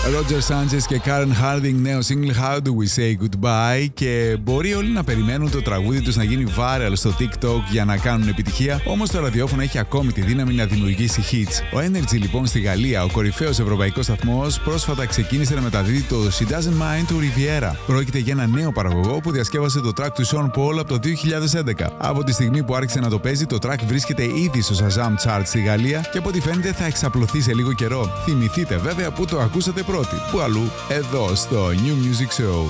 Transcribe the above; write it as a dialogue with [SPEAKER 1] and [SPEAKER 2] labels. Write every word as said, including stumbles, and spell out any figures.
[SPEAKER 1] Roger Sanchez και Karen Harding, νέο single How Do We Say Goodbye, και μπορεί όλοι να περιμένουν το τραγούδι τους να γίνει viral στο TikTok για να κάνουν επιτυχία, όμως το ραδιόφωνο έχει ακόμη τη δύναμη να δημιουργήσει hits. Ο Energy λοιπόν στη Γαλλία, ο κορυφαίος ευρωπαϊκός σταθμός, πρόσφατα ξεκίνησε να μεταδίδει το She Doesn't Mind του Riviera. Πρόκειται για ένα νέο παραγωγό που διασκεύασε το track του Sean Paul από το δύο χιλιάδες έντεκα. Από τη στιγμή που άρχισε να το παίζει, το track βρίσκεται ήδη στο Shazam Chart στη Γαλλία και από ό,τι φαίνεται θα εξαπλωθεί σε λίγο καιρό. Θυμηθείτε βέβαια που το ακούσατε πρώτοι. Πού αλλού? Εδώ στο New Music Show.